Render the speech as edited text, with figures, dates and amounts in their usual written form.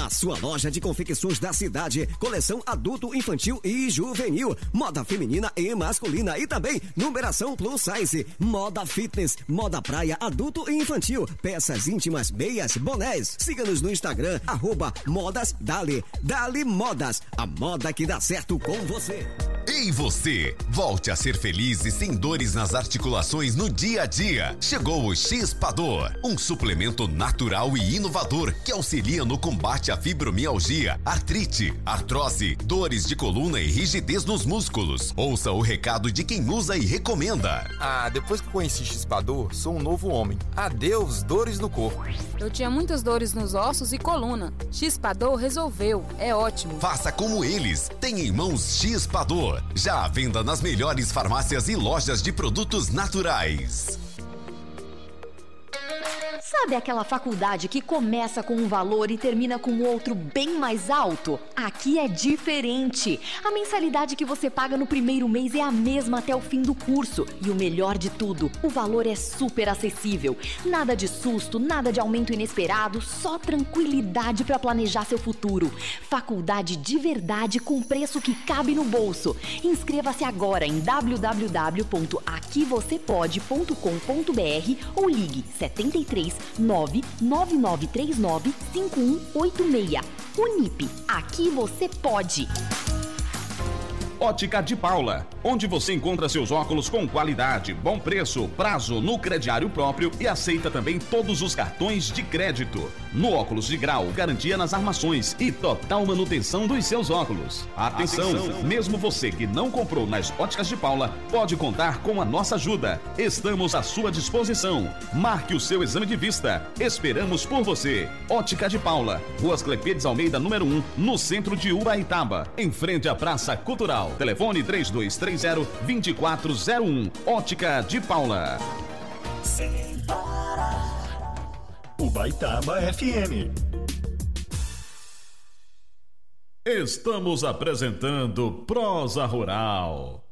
sua loja de confecções da cidade, coleção adulto, infantil e juvenil, moda feminina e masculina e também numeração plus size, moda fitness, moda praia, adulto e infantil, peças íntimas, meias, bonés. Siga-nos no Instagram, @modasdali. Dali Modas, a moda que dá certo com você. E você, volte a ser feliz e sem dores nas articulações no dia a dia. Chegou o X-Pador, um suplemento natural e inovador que auxilia no combate à fibromialgia, artrite, artrose, dores de coluna e rigidez nos músculos. Ouça o recado de quem usa e recomenda. Depois que conheci X-Pador, sou um novo homem. Adeus, dores no corpo. Eu tinha muitas dores nos ossos e coluna. X-Pador resolveu, é ótimo. Faça como eles, tem em mãos X-Pador. Já à venda nas melhores farmácias e lojas de produtos naturais. Sabe aquela faculdade que começa com um valor e termina com outro bem mais alto? Aqui é diferente. A mensalidade que você paga no primeiro mês é a mesma até o fim do curso. E o melhor de tudo, o valor é super acessível. Nada de susto, nada de aumento inesperado, só tranquilidade para planejar seu futuro. Faculdade de verdade com preço que cabe no bolso. Inscreva-se agora em www.aquivocepode.com.br ou ligue 73 99939 5186. Unip, aqui você pode. Ótica de Paula, onde você encontra seus óculos com qualidade, bom preço, prazo no crediário próprio e aceita também todos os cartões de crédito. No óculos de grau, garantia nas armações e total manutenção dos seus óculos. Atenção, mesmo você que não comprou nas Óticas de Paula, pode contar com a nossa ajuda. Estamos à sua disposição. Marque o seu exame de vista. Esperamos por você. Ótica de Paula, Rua Clepês Almeida, número 1, no centro de Ubaitaba, em frente à Praça Cultural. Telefone 3230-2401. Ótica de Paula. Sem parar. Ubaitaba FM. Estamos apresentando Prosa Rural.